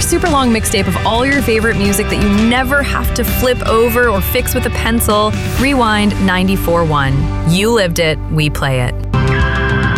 super long mixtape of all your favorite music that you never have to flip over or fix with a pencil. Rewind 94.1. You lived it, we play it.